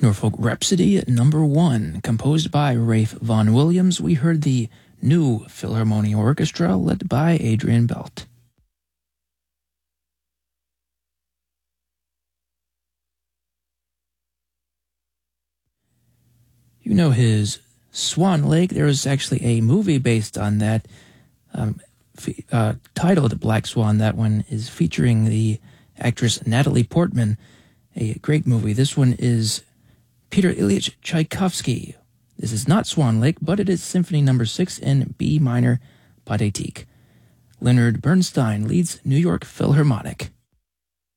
Norfolk Rhapsody #1, composed by Rafe Vaughan Williams. We heard the New Philharmonia Orchestra, led by Adrian Belt. You know his Swan Lake. There is actually a movie based on that, titled Black Swan. That one is featuring the actress Natalie Portman. A great movie. This one is Peter Ilyich Tchaikovsky. This is not Swan Lake, but it is Symphony No. 6 in B minor Pathétique. Leonard Bernstein leads New York Philharmonic.